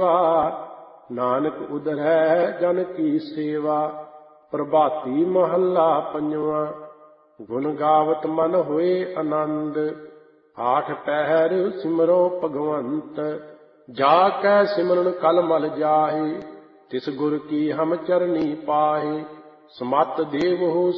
ਸੇਵਾ। ਨਾਨਕ ਉਦਰੈ ਜਨ ਕੀ ਸੇਵਾ। ਪ੍ਰਭਾਤੀ ਮਹੱਲਾ ਪੰਜਵਾਂ। ਗੁਣ ਗਾਵਤ ਮਨ ਹੋਏ ਆਨੰਦ। ਆਠ ਪਹਿਰ ਸਿਮਰੋ ਭਗਵੰਤ। ਜਾ ਕੈ ਸਿਮਰਨ ਕਲ ਮਲ ਜਾਹੇ। ਤਿਸ ਗੁਰ ਕੀ ਹਮ ਚਰਨੀ ਪਾਹੇ। ਸਮਤ ਦੇਵਹੁ